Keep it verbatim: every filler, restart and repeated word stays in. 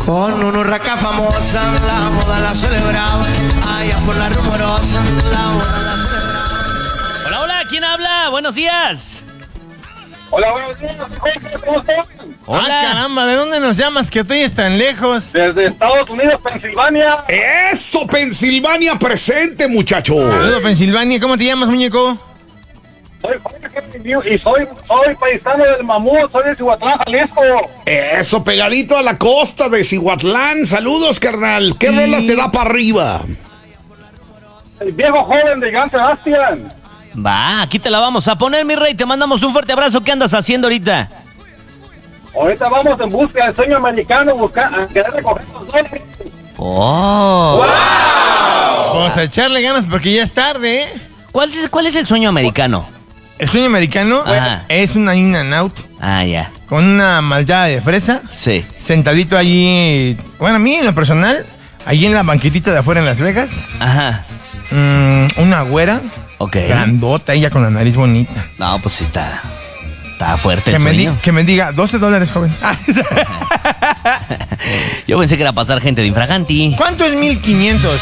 Con una urraca famosa, la boda la celebraba, allá por la rumorosa, la boda la celebraba. Hola, hola, ¿quién habla? Buenos días. Hola, buenos días, ¿cómo están? Hola. Ah, caramba, ¿de dónde nos llamas que estoy tan lejos? Desde Estados Unidos, Pensilvania. ¡Eso, Pensilvania presente, muchachos! Saludos, Pensilvania. ¿Cómo te llamas, muñeco? Soy Jorge y soy, soy paisano del Mamut, soy de Cihuatlán, Jalisco. Eso, pegadito a la costa de Cihuatlán. Saludos, carnal. ¿Qué rolas te da para arriba? El viejo joven de Joan Sebastian. Va, aquí te la vamos a poner, mi rey. Te mandamos un fuerte abrazo. ¿Qué andas haciendo ahorita? Ahorita vamos en busca del sueño americano, buscar, a querer recoger los dólares. Oh. ¡Wow! Vamos a echarle ganas porque ya es tarde, ¿eh? ¿Cuál es, cuál es el sueño americano? El sueño americano Ajá. es una in and out Ah, ya. con una malteada de fresa, Sí. sentadito allí, bueno, a mí en lo personal, allí en la banquetita de afuera en Las Vegas, Ajá. mmm, una güera, Ok. grandota, ella con la nariz bonita. No, pues sí está. Está fuerte Que el me, di- sueño. que me diga, doce dólares, joven. Yo pensé que era pasar gente de infraganti. ¿Cuánto es mil quinientos?